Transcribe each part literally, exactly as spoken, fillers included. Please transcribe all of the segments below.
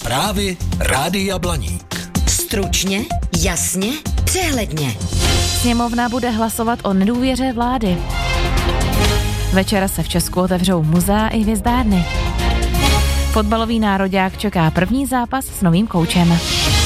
Zprávy Rádia Blaník. Stručně, jasně, přehledně. Sněmovna bude hlasovat o nedůvěře vlády. Večera se v Česku otevřou muzea i hvězdárny. Fotbalový nároďák čeká první zápas s novým koučem.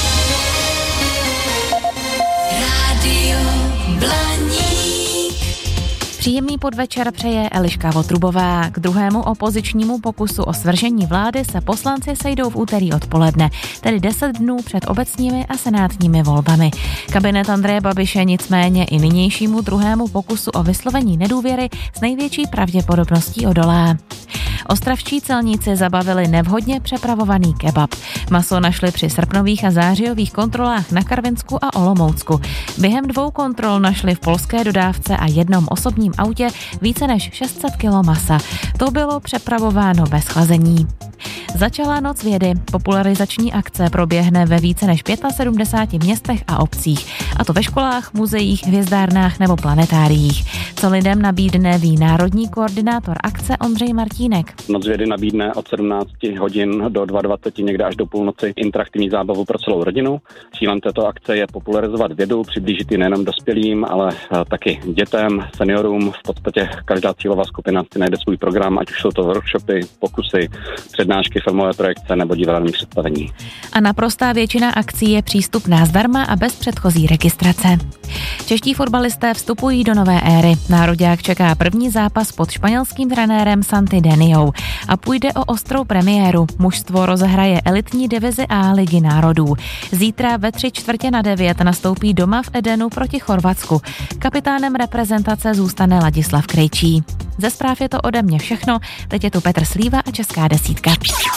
Rádio Blaník. Příjemný podvečer přeje Eliška Votrubová. K druhému opozičnímu pokusu o svržení vlády se poslanci sejdou v úterý odpoledne, tedy deset dnů před obecními a senátními volbami. Kabinet Andreje Babiše nicméně i nynějšímu druhému pokusu o vyslovení nedůvěry s největší pravděpodobností odolá. Ostravští celníci zabavili nevhodně přepravovaný kebab. Maso našli při srpnových a zářijových kontrolách na Karvinsku a Olomoucku. Během dvou kontrol našli v polské dodávce a jednom osobním autě více než šest set kilo masa. To bylo přepravováno bez chlazení. Začala Noc vědy. Popularizační akce proběhne ve více než sedmdeseti pěti městech a obcích. A to ve školách, muzeích, hvězdárnách nebo planetáriích. Co lidem nabídne, ví národní koordinátor akce Ondřej Martínek. Noc vědy nabídne od sedmnácti hodin do dvaceti dvou, někde až do půlnoci interaktivní zábavu pro celou rodinu. Cílem této akce je popularizovat vědu, přiblížit ji nejenom dospělým, ale taky dětem, seniorům. V podstatě každá cílová skupina si najde svůj program, ať už jsou to workshopy, pokusy, přednášky, filmové projekce nebo divadelní představení. A naprostá většina akcí je přístupná zdarma a bez předchozí registrace. Čeští fotbalisté vstupují do nové éry. Nároďák čeká první zápas pod španělským trenérem Santi Deniou a půjde o ostrou premiéru. Mužstvo rozehraje elitní divizi A Ligy národů. Zítra ve tři čtvrtě na devět nastoupí doma v Edenu proti Chorvatsku. Kapitánem reprezentace zůstane Ladislav Krejčí. Ze zpráv je to ode mě všechno. Teď je tu Petr Slíva a Česká desítka.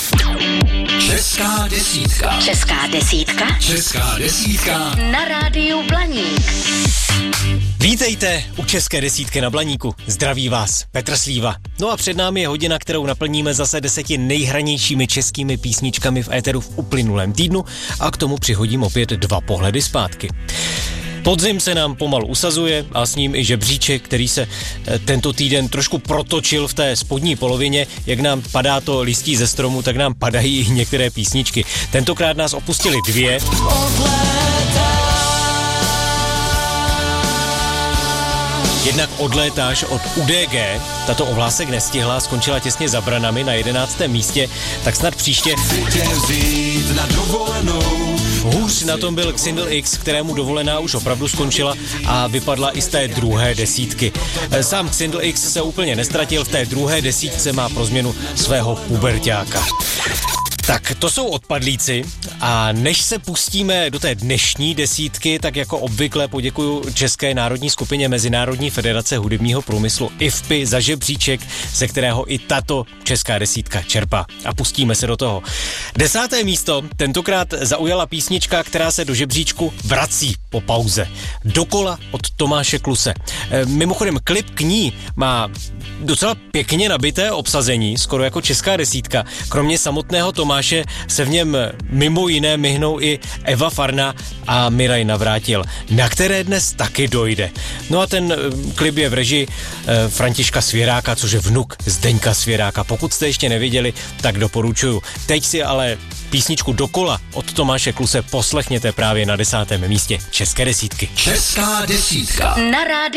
Česká desítka. Česká desítka. Česká desítka. Na rádiu Blaník. Vítejte u České desítky na Blaníku. Zdraví vás Petr Slíva. No a před námi je hodina, kterou naplníme zase deseti nejhranějšími českými písničkami v éteru v uplynulém týdnu a k tomu přihodím opět dva pohledy zpátky. Podzim se nám pomalu usazuje a s ním i žebříček, který se tento týden trošku protočil v té spodní polovině. Jak nám padá to listí ze stromu, tak nám padají i některé písničky. Tentokrát nás opustili dvě. Jednak Odlétáš od U D G, tato ovlásek nestihla, skončila těsně za branami na jedenáctém místě, tak snad příště. Hůř na tom byl Xindl X, kterému dovolená už opravdu skončila a vypadla i z té druhé desítky. Sám Xindl X se úplně nestratil, v té druhé desítce má pro změnu svého puberťáka. Tak to jsou odpadlíci a než se pustíme do té dnešní desítky, tak jako obvykle poděkuju České národní skupině Mezinárodní federace hudebního průmyslu I F P I za žebříček, ze kterého i tato česká desítka čerpá. A pustíme se do toho. Desáté místo tentokrát zaujala písnička, která se do žebříčku vrací po pauze. Dokola od Tomáše Kluse. E, mimochodem klip k ní má docela pěkně nabité obsazení, skoro jako česká desítka. Kromě samotného Tomáše se v něm mimo jiné myhnou i Eva Farna a Miraj Navrátil, na které dnes taky dojde. No a ten klip je v režii e, Františka Svěráka, což je vnuk Zdeňka Svěráka. Pokud jste ještě neviděli, tak doporučuju. Teď si ale písničku Dokola od Tomáše Kluse poslechněte právě na desátém místě České desítky. Česká desítka. Na rádiu